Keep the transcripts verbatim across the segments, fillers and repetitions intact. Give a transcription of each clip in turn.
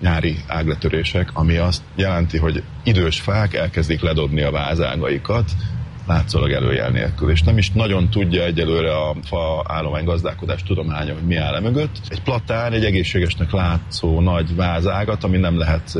nyári ágletörések, ami azt jelenti, hogy idős fák elkezdik ledobni a vázágaikat, látszólag előjel nélkül, és nem is nagyon tudja egyelőre a fa állomány gazdálkodás tudománya, hogy mi áll e mögött. Egy platán, egy egészségesnek látszó nagy vázágat, ami nem lehet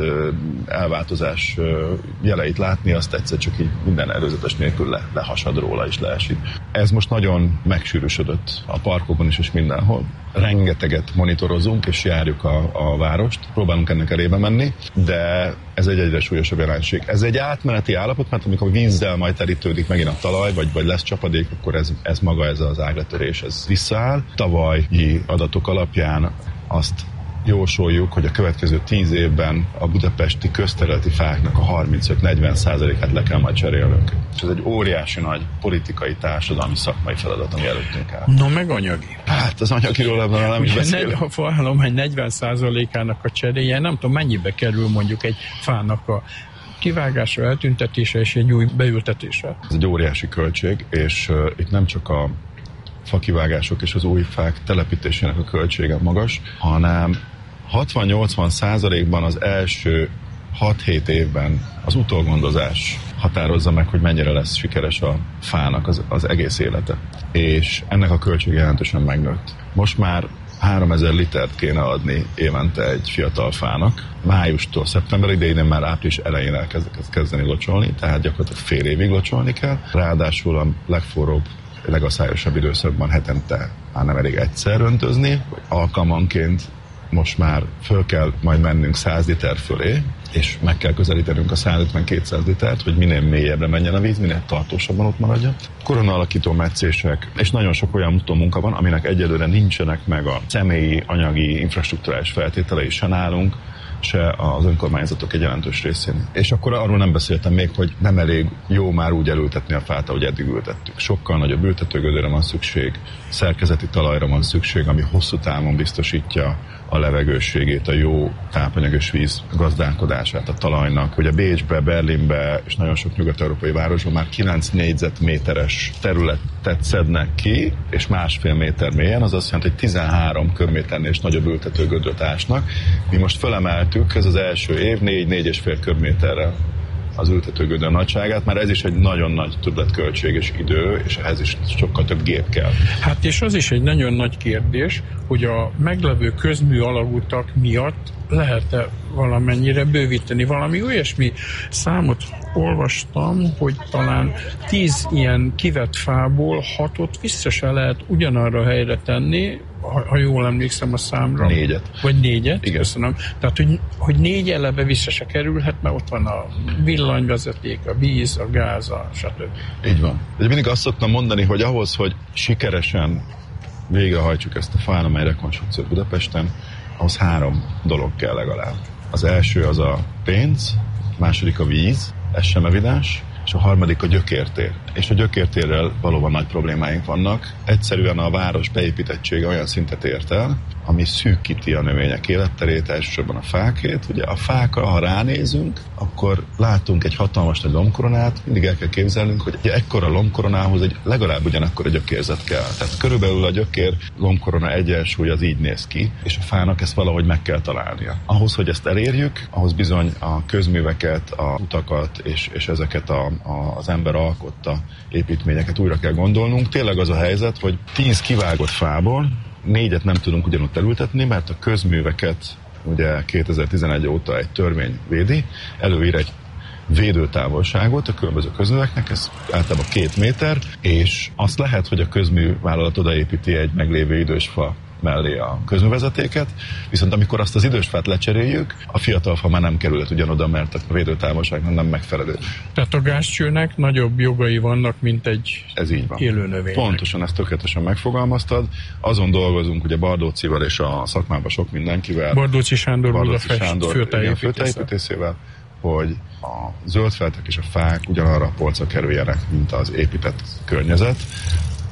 elváltozás jeleit látni, azt egyszer csak így minden előzetes nélkül le, lehasad róla és leesik. Ez most nagyon megsűrűsödött a parkokon is és mindenhol. Rengeteget monitorozunk és járjuk a, a várost, próbálunk ennek elébe menni, de ez egy egyre súlyosabb jelenség. Ez egy átmeneti állapot, mert amikor vízzel majd terítődik megint a talaj, vagy, vagy lesz csapadék, akkor ez, ez maga ez az ágletörés, ez visszaáll. Tavalyi adatok alapján azt jósoljuk, hogy a következő tíz évben a budapesti közterületi fáknak a harmincöt-negyven százalékát le kell majd cserélnünk. És ez egy óriási nagy politikai, társadalmi, szakmai feladat, ami előttünk áll. No, meg anyagi. Hát az anyagiról ebben nem is beszélünk. A faállomány negyven százalékának a cseréje, nem tudom, mennyibe kerül mondjuk egy fának a kivágása, eltüntetése és egy új beültetése. Ez egy óriási költség, és uh, itt nem csak a fakivágások és az új fák telepítésének a költsége magas, hanem hatvan-nyolcvan százalékban az első hat-hét évben az utógondozás határozza meg, hogy mennyire lesz sikeres a fának az, az egész élete. És ennek a költsége jelentősen megnőtt. Most már háromezer litert kéne adni évente egy fiatal fának. Májustól szeptemberig, de idén már április elején elkezdek kezdeni locsolni, tehát gyakorlatilag fél évig locsolni kell. Ráadásul a legforróbb, legaszályosabb időszakban hetente már nem elég egyszer öntözni, vagy alkalmanként most már föl kell majd mennünk száz liter fölé, és meg kell közelítenünk a százötven-kétszáz litert, hogy minél mélyebbre menjen a víz, minél tartósabban ott maradjon. Korona-alakító metszések, és nagyon sok olyan utómunka van, aminek egyelőre nincsenek meg a személyi, anyagi, infrastrukturális feltételei se nálunk, se az önkormányzatok egy jelentős részén. És akkor arról nem beszéltem még, hogy nem elég jó már úgy elültetni a fát, ahogy eddig ültettük. Sokkal nagyobb ültetőgödőre van szükség, szerkezeti talajra van szükség, ami hosszú távon biztosítja a levegősségét, a jó tápanyagos víz gazdálkodását a talajnak. Ugye Bécsbe, Berlinbe és nagyon sok nyugat-európai városban már kilenc négyzetméteres területet szednek ki, és másfél méter mélyen, az azt jelenti, hogy tizenhárom köbméternél is nagyobb ültetőgödröt ásnak. Mi most felemeltük, ez az első év, négy-négy és fél köbméterre az ültetőgödör nagyságát, mert ez is egy nagyon nagy többletköltség és idő, és ehhez is sokkal több gép kell. Hát és az is egy nagyon nagy kérdés, hogy a meglevő közmű alagutak miatt lehet-e valamennyire bővíteni. Valami olyasmi számot olvastam, hogy talán tíz ilyen kivett fából hatot vissza se lehet ugyanarra a helyre tenni, ha, ha jól emlékszem a számra. Négyet. Vagy négyet, igen. Köszönöm. Tehát, hogy, hogy négy eleve vissza se kerülhet, mert ott van a villanyvezeték, a víz, a gáz, a stb. Így van. De mindig azt szoktam mondani, hogy ahhoz, hogy sikeresen végrehajtsuk ezt a faállomány rekonstrukciót Budapesten, ahhoz három dolog kell legalább. Az első az a pénz, a második a víz, ez sem evidens, és a harmadik a gyökértér. És a gyökértérrel valóban nagy problémáink vannak. Egyszerűen a város beépítettsége olyan szintet ért el, ami szűkíti a növények életterét, elsősorban a fákét. Ugye a fákra, ha ránézünk, akkor látunk egy hatalmas nagy lombkoronát, mindig el kell képzelnünk, hogy egy ekkora lombkoronához egy legalább ugyanakkor a gyökérzet kell. Tehát körülbelül a gyökér lombkorona egyensúly az így néz ki, és a fának ezt valahogy meg kell találnia. Ahhoz, hogy ezt elérjük, ahhoz bizony a közműveket, a utakat és, és ezeket a, a, az ember alkotta építményeket újra kell gondolnunk. Tényleg az a helyzet, hogy tíz kivágott fából négyet nem tudunk ugyanúgy elültetni, mert a közműveket ugye kétezer-tizenegy óta egy törvény védi, előír egy védőtávolságot a különböző közműveknek, ez általában két méter, és azt lehet, hogy a közművállalat odaépíti egy meglévő idősfa mellé a közművezetéket, viszont amikor azt az idősfát lecseréljük, a fiatal fa már nem kerülhet ugyanoda, mert a védőtávolságnak nem megfelelő. Tehát a gázcsőnek nagyobb jogai vannak, mint egy Ez így van. élő növénynek. Pontosan, ezt tökéletesen megfogalmaztad. Azon dolgozunk ugye Bardócival és a szakmában sok mindenkivel. Bardóci Sándor Bardóci Sándor főtájépítészével, hogy a zöldfeltek és a fák ugyanarra a polcra kerüljenek, mint az épített környezet.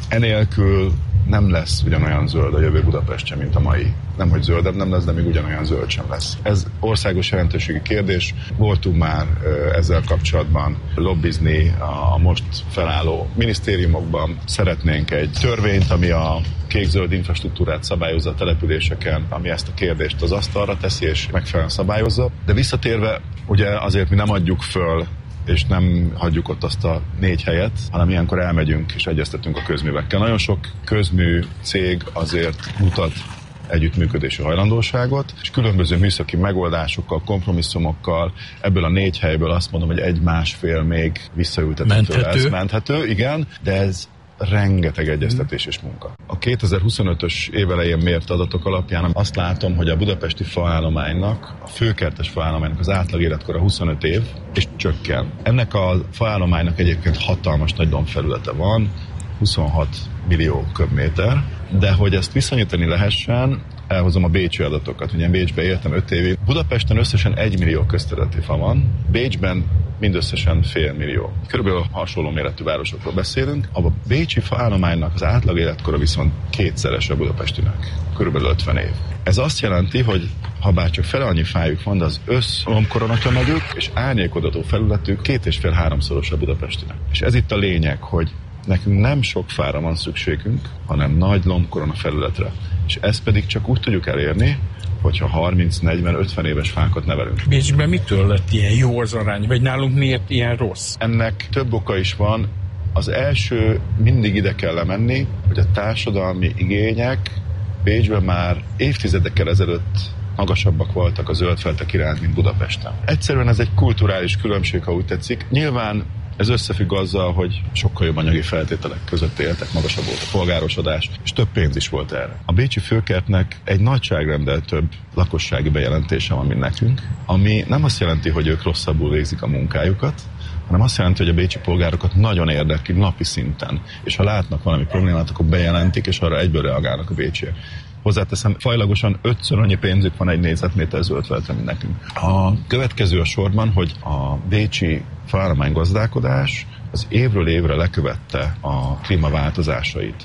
enélkül nem lesz ugyanolyan zöld a jövő Budapestje, mint a mai. Nem, hogy zöldebb nem lesz, de még ugyanolyan zöld sem lesz. Ez országos jelentőségi kérdés. Voltunk már ezzel kapcsolatban lobbizni a most felálló minisztériumokban. Szeretnénk egy törvényt, ami a kék-zöld infrastruktúrát szabályozza a településeken, ami ezt a kérdést az asztalra teszi és megfelelően szabályozza. De visszatérve, ugye azért mi nem adjuk föl és nem hagyjuk ott azt a négy helyet, hanem ilyenkor elmegyünk és egyeztetünk a közművekkel. Nagyon sok közmű cég azért mutat együttműködési hajlandóságot, és különböző műszaki megoldásokkal, kompromisszumokkal ebből a négy helyből azt mondom, hogy egy-másfél még visszaültethető lesz. Menthető, igen, de ez rengeteg egyeztetés és munka. A kétezer-huszonötös évelején mért adatok alapján azt látom, hogy a budapesti faállománynak, a főkertes faállománynak az átlag életkora huszonöt év, és csökken. Ennek a faállománynak egyébként hatalmas nagy dombfelülete van, huszonhat millió köbméter, de hogy ezt viszonyítani lehessen, elhozom a bécsi adatokat. Ugye én Bécsben éltem öt évig. Budapesten összesen egy millió közterületi fa van, Bécsben mindösszesen fél millió. Körülbelül hasonló méretű városokról beszélünk. A bécsi faállománynak az átlag életkora viszont kétszeres a budapestinek. Körülbelül ötven év. Ez azt jelenti, hogy ha bár csak fele annyi fájuk van, de az össz lombkoronatömegük és árnyékodató felületük két és fél háromszoros a budapestinek. És ez itt a lényeg, hogy nekünk nem sok fára van szükségünk, hanem nagy lombkorona felületre. És ezt pedig csak úgy tudjuk elérni, hogyha harminc, negyven, ötven éves fákat nevelünk. Bécsben mitől lett ilyen jó az arány, vagy nálunk miért ilyen rossz? Ennek több oka is van. Az első, mindig ide kell lemenni, hogy a társadalmi igények Bécsben már évtizedekkel ezelőtt magasabbak voltak a zöldfeltek iránt, mint Budapesten. Egyszerűen ez egy kulturális különbség, ha úgy tetszik. Nyilván ez összefügg azzal, hogy sokkal jobb anyagi feltételek között éltek, magasabb volt a polgárosodás, és több pénz is volt erre. A bécsi főkertnek egy nagyságrendel több lakossági bejelentése van, mint nekünk, ami nem azt jelenti, hogy ők rosszabbul végzik a munkájukat, hanem azt jelenti, hogy a bécsi polgárokat nagyon érdekli napi szinten, és ha látnak valami problémát, akkor bejelentik, és arra egyből reagálnak a bécsiek. Hozzáteszem, fajlagosan ötször annyi pénzük van egy négyzetméter zöldfeltre, mint nekünk. A következő a sorban, hogy a bécsi faállomány gazdálkodás az évről évre lekövette a klímaváltozásait,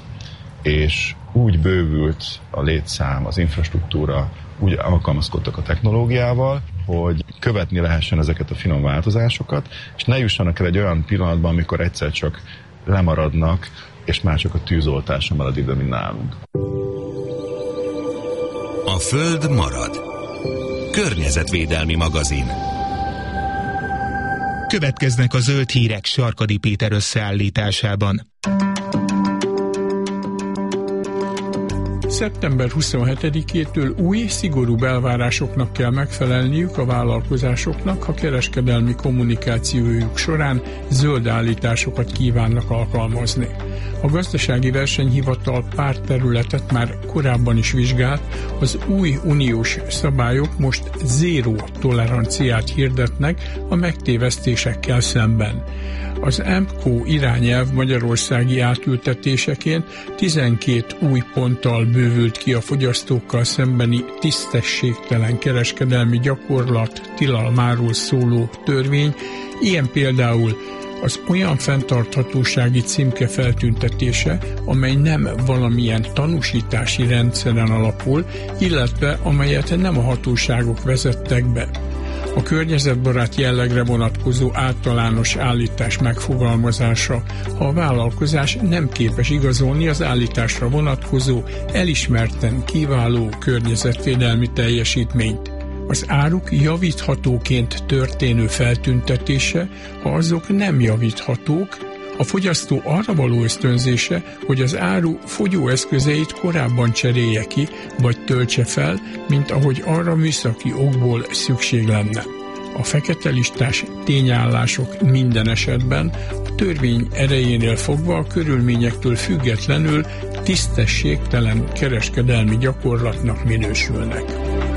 és úgy bővült a létszám, az infrastruktúra, úgy alkalmazkodtak a technológiával, hogy követni lehessen ezeket a finom változásokat, és ne jussanak el egy olyan pillanatban, amikor egyszer csak lemaradnak, és már csak a tűzoltása marad ide, mint nálunk. A Föld marad. Környezetvédelmi magazin. Következnek a zöld hírek Sarkadi Péter összeállításában. szeptember huszonhetedikétől új, szigorú elvárásoknak kell megfelelniük a vállalkozásoknak, ha kereskedelmi kommunikációjuk során zöld állításokat kívánnak alkalmazni. A Gazdasági Versenyhivatal pár területet már korábban is vizsgált, az új uniós szabályok most zéró toleranciát hirdetnek a megtévesztésekkel szemben. Az é em kó irányelv magyarországi átültetéseként tizenkét új ponttal bővült ki a fogyasztókkal szembeni tisztességtelen kereskedelmi gyakorlat tilalmáról szóló törvény, ilyen például az olyan fenntarthatósági címke feltüntetése, amely nem valamilyen tanúsítási rendszeren alapul, illetve amelyet nem a hatóságok vezettek be. A környezetbarát jellegre vonatkozó általános állítás megfogalmazása, ha a vállalkozás nem képes igazolni az állításra vonatkozó elismerten kiváló környezetvédelmi teljesítményt. Az áruk javíthatóként történő feltüntetése, ha azok nem javíthatók, a fogyasztó arra való ösztönzése, hogy az áru fogyóeszközeit korábban cserélje ki, vagy töltse fel, mint ahogy arra műszaki okból szükség lenne. A fekete listás tényállások minden esetben a törvény erejénél fogva a körülményektől függetlenül tisztességtelen kereskedelmi gyakorlatnak minősülnek.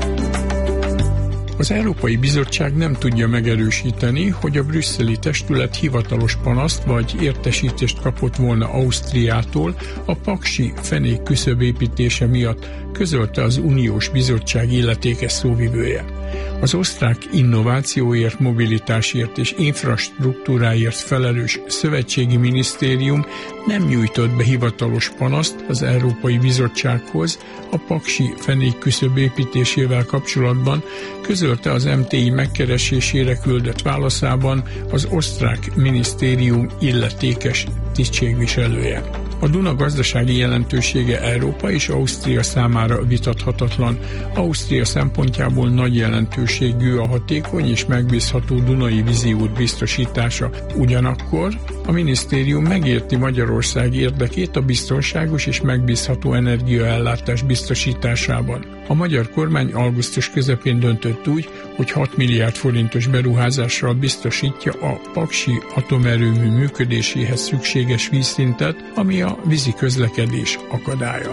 Az Európai Bizottság nem tudja megerősíteni, hogy a brüsszeli testület hivatalos panaszt vagy értesítést kapott volna Ausztriától a paksi fenék küszöbépítése miatt, közölte az Uniós Bizottság illetékes szóvivője. Az osztrák innovációért, mobilitásért és infrastruktúráért felelős szövetségi minisztérium nem nyújtott be hivatalos panaszt az Európai Bizottsághoz a paksi fenékküszöb építésével kapcsolatban, közölte az em té i megkeresésére küldött válaszában az osztrák minisztérium illetékes tisztségviselője. A Duna gazdasági jelentősége Európa és Ausztria számára vitathatatlan. Ausztria szempontjából nagy jelentőségű a hatékony és megbízható dunai víziút biztosítása. Ugyanakkor a minisztérium megérti Magyarország érdekét a biztonságos és megbízható energiaellátás biztosításában. A magyar kormány augusztus közepén döntött úgy, hogy hat milliárd forintos beruházással biztosítja a paksi atomerőmű működéséhez szükséges vízszintet, ami a vízi közlekedés akadálya.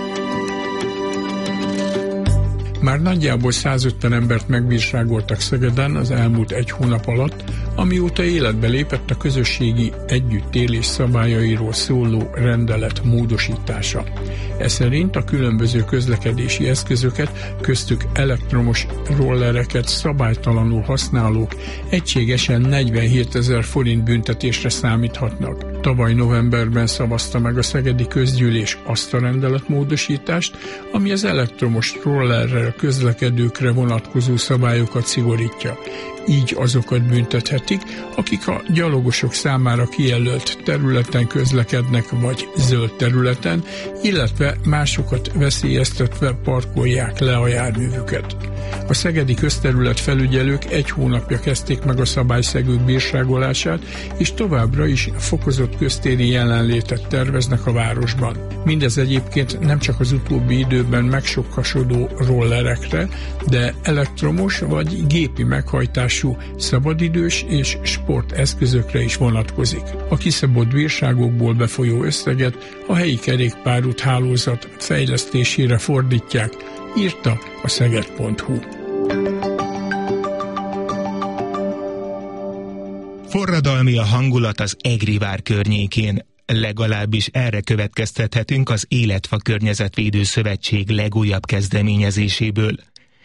Már nagyjából százötven embert megbírságoltak Szegeden az elmúlt egy hónap alatt, amióta életbe lépett a közösségi együttélés szabályairól szóló rendelet módosítása. Ez szerint a különböző közlekedési eszközöket, köztük elektromos rollereket szabálytalanul használók egységesen negyvenhétezer forint büntetésre számíthatnak. Tavaly novemberben szavazta meg a szegedi közgyűlés azt a rendeletmódosítást, ami az elektromos rollerrel közlekedőkre vonatkozó szabályokat szigorítja. Így azokat büntethetik, akik a gyalogosok számára kijelölt területen közlekednek vagy zöld területen, illetve másokat veszélyeztetve parkolják le a járművüket. A szegedi közterület felügyelők egy hónapja kezdték meg a szabályszegők bírságolását, és továbbra is fokozott köztéri jelenlétet terveznek a városban. Mindez egyébként nem csak az utóbbi időben megsokkasodó rollerekre, de elektromos vagy gépi meghajtású szabadidős és sporteszközökre is vonatkozik. A kiszabott bírságokból befolyó összeget a helyi kerékpárút hálózat fejlesztésére fordítják, írta a szeged pont hu. Forradalmi a hangulat az Egrivár környékén. Legalábbis erre következtethetünk az Életfa Környezetvédő Szövetség legújabb kezdeményezéséből.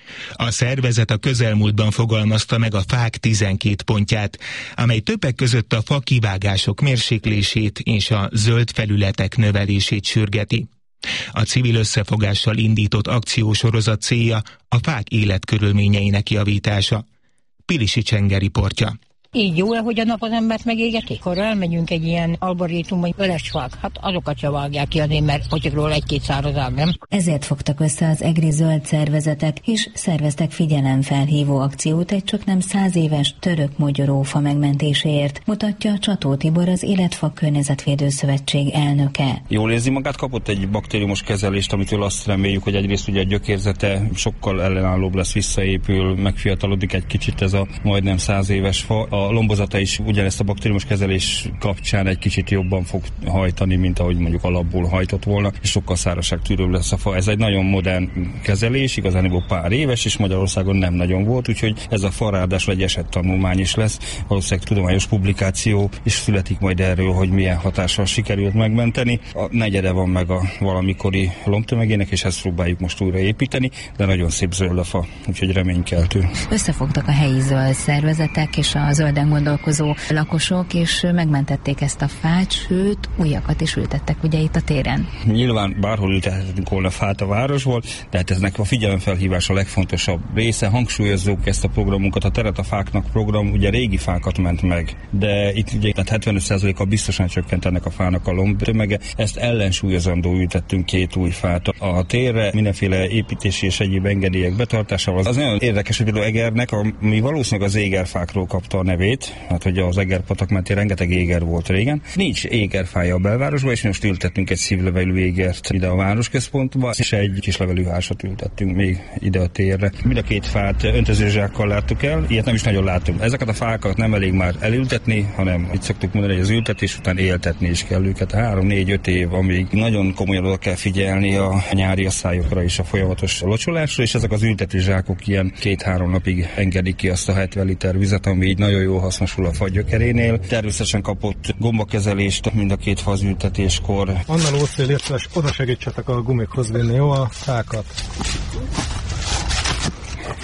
A szervezet a közelmúltban fogalmazta meg a fák tizenkét pontját, amely többek között a fa kivágások mérséklését és a zöld felületek növelését sürgeti. A civil összefogással indított akciósorozat célja a fák életkörülményeinek javítása. Pilisi Csenger riportja. Így jó, hogy a nap az embert megégetik? Akkor elmegyünk egy ilyen arborétumba, hogy öles fák, hát azokat se vágják ki azért, mert fogyikról egy-két szárazág, nem? Ezért fogtak össze az egri zöld szervezetek, és szerveztek figyelemfelhívó akciót egy csaknem száz éves török mogyorófa megmentéséért, mutatja Csató Tibor, az Életfa Környezetvédő Szövetség elnöke. Jól érzi magát, kapott egy baktériumos kezelést, amitől azt reméljük, hogy egyrészt ugye a gyökérzete sokkal ellenállóbb lesz, visszaépül, megfiatalodik egy kicsit ez a majdnem száz éves fa. A lombozata is ugyanezt a baktériumos kezelés kapcsán egy kicsit jobban fog hajtani, mint ahogy mondjuk alapból hajtott volna, és sokkal szárazságtűrőbb lesz a fa. Ez egy nagyon modern kezelés, igazán pár éves, és Magyarországon nem nagyon volt, úgyhogy ez a fa ráadásul egy esettanulmány is lesz. Valószínűleg tudományos publikáció is születik majd erről, hogy milyen hatással sikerült megmenteni. A negyede van meg a valamikori lombtömegének, és ezt próbáljuk most újra építeni, de nagyon szép zöld a fa, úgyhogy reménykeltő. Összefogtak a helyi zöld szervezetek és a zölden gondolkozó lakosok, és megmentették ezt a fát, sőt, újakat is ültettek ugye itt a téren. Nyilván bárhol ültethetünk volna fát a városból, de hát eznek a figyelemfelhívás a legfontosabb része. Hangsúlyozzuk ezt a programunkat, a Teret a fáknak program, ugye régi fákat ment meg, de itt ugye tehát hetvenöt százalékkal biztosan csökkent ennek a fának a lombtömege. Ezt ellensúlyozandó ültettünk két új fát a térre, mindenféle építési és egyéb engedélyek betartásával. Az nagyon érdekes, hogy például Egernek, ami valószínűleg az égerfákról kapta a nevét, hát hogy az Egerpatak mentén rengeteg éger volt régen. Nincs égerfája a belvárosban, és most ültettünk egy szívlevelű égert ide a városközpontba, és egy kislevelű házat ültettünk még ide a térre. Mind a két fát öntözőzsákkal láttuk el, ilyet nem is nagyon látunk. Ezeket a fákat nem elég már elültetni, hanem itt szoktuk mondani, hogy az ültetés után éltetni is kell őket. három, négy, öt év, amíg nagyon komolyan oda kell figyelni a nyári asszályokra és a folyamatos locsolásra, és ezek az ültetőzsákok ilyen két-három napig engedik ki azt a hetven liter vizet, ami így nagyon jól hasznosul a fa gyökerénél. Természetesen kapott gombakezelést mind a két fa az ültetéskor. Annál Ószél, légy oda segítsetek a gumikhoz vinni, jó, a fákat.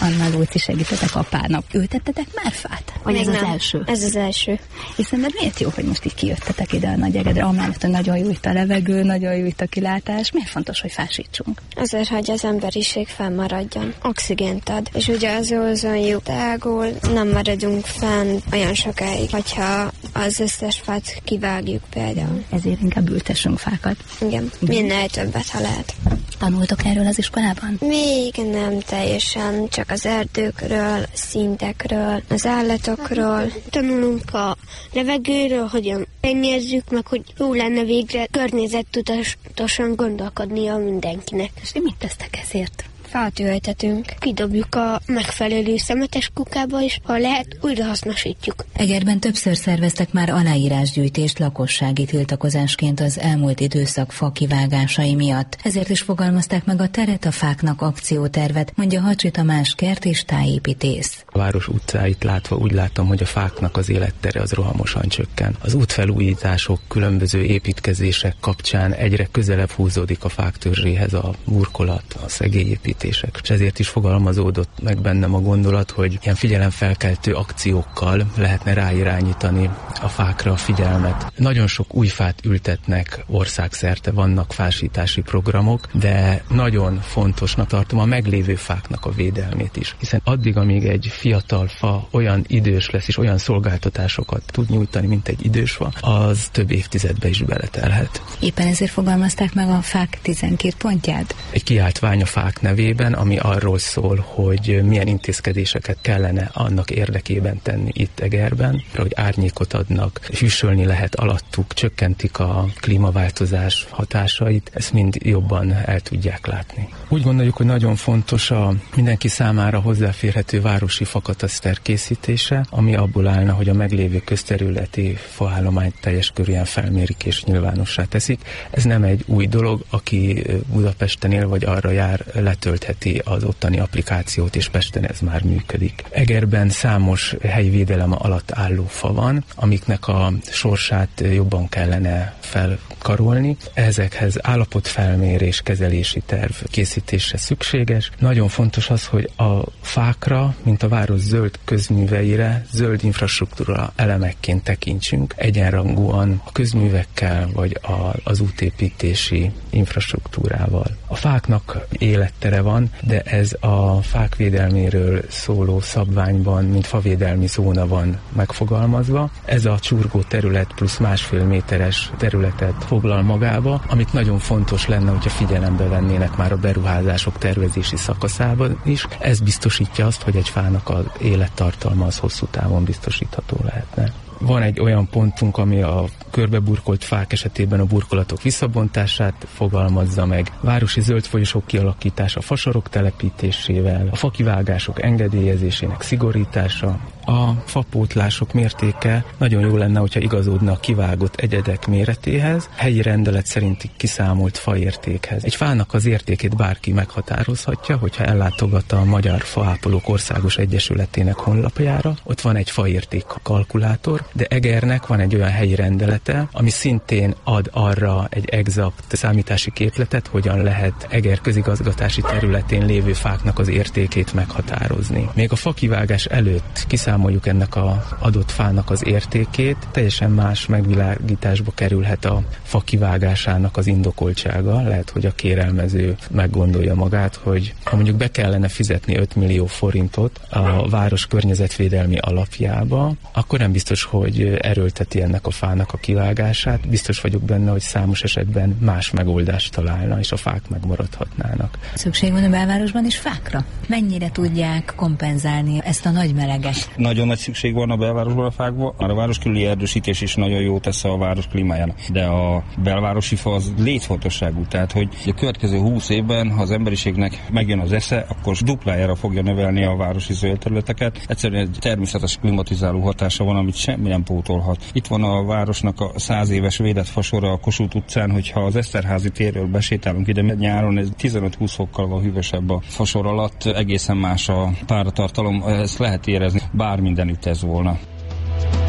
Anna Lóci, segítetek apának. Ültettetek már fát? Vagy ez nem. Az első? Ez az első. És szerinted miért jó, hogy most így kijöttetek ide a Nagyegedre? Amellett, hogy nagyon jó itt a levegő, nagyon jó itt a kilátás. Miért fontos, hogy fásítsunk? Azért, hogy az emberiség fennmaradjon. Oxigént ad. És ugye az ózonjuk tágul, nem maradunk fenn olyan sokáig, hogyha az összes fát kivágjuk például. Ezért inkább ültessünk fákat. Igen, minél többet, ha lehet. Tanultok erről az iskolában? Még nem teljesen, csak az erdőkről, szintekről, az állatokról. Tanulunk a levegőről, hogyan megnézzük, meg hogy jó lenne végre környezettudatosan gondolkodnia mindenkinek. És mit tesztek ezért? Fát ültetünk. Kidobjuk a megfelelő szemetes kukába, és ha lehet, újrahasznosítjuk. Egerben többször szerveztek már aláírásgyűjtést lakossági tiltakozásként az elmúlt időszak fakivágásai miatt. Ezért is fogalmazták meg a Teret a fáknak akciótervet, mondja Hacsi Tamás kert és tájépítész. A város utcáit látva úgy látom, hogy a fáknak az élettere az rohamosan csökken. Az útfelújítások, különböző építkezések kapcsán egyre közelebb húzódik a fák törzséhez a burkolat, a szegélyépítés. És ezért is fogalmazódott meg bennem a gondolat, hogy ilyen figyelemfelkeltő akciókkal lehetne ráirányítani a fákra a figyelmet. Nagyon sok új fát ültetnek országszerte, vannak fásítási programok, de nagyon fontosnak tartom a meglévő fáknak a védelmét is. Hiszen addig, amíg egy fiatal fa olyan idős lesz és olyan szolgáltatásokat tud nyújtani, mint egy idős fa, az több évtizedbe is beletelhet. Éppen ezért fogalmazták meg a fák tizenkét pontját? Egy kiáltvány a fák nevében, ami arról szól, hogy milyen intézkedéseket kellene annak érdekében tenni itt Egerben, hogy árnyékot adnak, hűsölni lehet alattuk, csökkentik a klímaváltozás hatásait, ezt mind jobban el tudják látni. Úgy gondoljuk, hogy nagyon fontos a mindenki számára hozzáférhető városi fakataszter készítése, ami abból állna, hogy a meglévő közterületi faállományt teljes körűen felmérik és nyilvánossá teszik. Ez nem egy új dolog, aki Budapesten él vagy arra jár, letöltheti az ottani applikációt, és Pesten ez már működik. Egerben számos helyi védelem alatt álló fa van, amiknek a sorsát jobban kellene felkarolni. Ezekhez állapotfelmérés, kezelési terv készítése szükséges. Nagyon fontos az, hogy a fákra, mint a város zöld közműveire, zöld infrastruktúra elemekként tekintsünk egyenrangúan a közművekkel, vagy a, az útépítési infrastruktúrával. A fáknak élettere van, de ez a fák védelméről szóló szabványban, mint favédelmi zóna van megfogalmazva. Ez a csurgó terület plusz másfél méteres területet foglal magába, amit nagyon fontos lenne, hogyha figyelembe vennének már a beruházások tervezési szakaszában is. Ez biztosítja azt, hogy egy fának az élettartalma az hosszú távon biztosítható lehetne. Van egy olyan pontunk, ami a körbeburkolt fák esetében a burkolatok visszabontását fogalmazza meg, városi zöld folyosók kialakítása fasorok telepítésével, a fakivágások engedélyezésének szigorítása, a fapótlások mértéke nagyon jó lenne, hogyha igazodna a kivágott egyedek méretéhez, helyi rendelet szerinti kiszámolt faértékhez. Egy fának az értékét bárki meghatározhatja, hogyha ellátogat a Magyar Faápolók Országos Egyesületének honlapjára, ott van egy faérték kalkulátor, de Egernek van egy olyan helyi rendelete, ami szintén ad arra egy exakt számítási képletet, hogyan lehet Eger közigazgatási területén lévő fáknak az értékét meghatározni. Még a fakivágás előtt kiszámoljuk ennek az adott fának az értékét, teljesen más megvilágításba kerülhet a fa kivágásának az indokoltsága. Lehet, hogy a kérelmező meggondolja magát, hogy ha mondjuk be kellene fizetni öt millió forintot a város környezetvédelmi alapjába, akkor nem biztos, hogy erőlteti ennek a fának a kivágását. Biztos vagyok benne, hogy számos esetben más megoldást találna, és a fák megmaradhatnának. Szükség van a belvárosban is fákra? Mennyire tudják kompenzálni ezt a nagy meleget? Nagyon nagy szükség van a belvárosban a fákba. A város körüli erdősítés is nagyon jó tesz a város klímájának. De a belvárosi fa az létfontosságú. Tehát, hogy a következő húsz évben, ha az emberiségnek megjön az esze, akkor duplájára fogja növelni a városi zöld területeket. Egyszerűen egy természetes klimatizáló hatása van, amit semmi nem pótolhat. Itt van a városnak a száz éves védett fasora a Kossuth utcán, hogyha az Eszterházi térről besétálunk ide, nyáron ez tizenöt-húsz fokkal van hűvösebb a fasor alatt, egészen más a páratartalom, ezt lehet érezni, bár mindenütt ez volna.